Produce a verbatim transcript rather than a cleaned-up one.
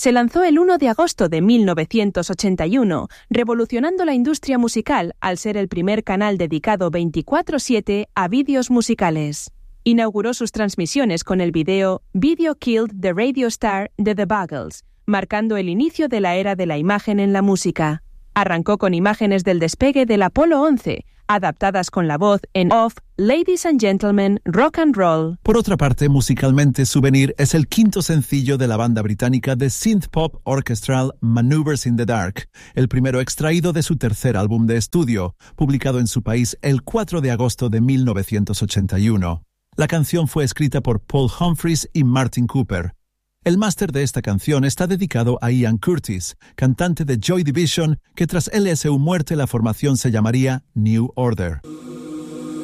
se lanzó el uno de agosto de mil novecientos ochenta y uno, revolucionando la industria musical al ser el primer canal dedicado veinticuatro siete a vídeos musicales. Inauguró sus transmisiones con el video Video Killed the Radio Star de The Buggles, marcando el inicio de la era de la imagen en la música. Arrancó con imágenes del despegue del Apolo once, adaptadas con la voz en off Ladies and Gentlemen, Rock and Roll. Por otra parte, musicalmente, Souvenir es el quinto sencillo de la banda británica de synth-pop orchestral Manoeuvres in the Dark, el primero extraído de su tercer álbum de estudio, publicado en su país el cuatro de agosto de mil novecientos ochenta y uno. La canción fue escrita por Paul Humphries y Martin Cooper. El máster de esta canción está dedicado a Ian Curtis, cantante de Joy Division, que tras L S U muerte la formación se llamaría New Order.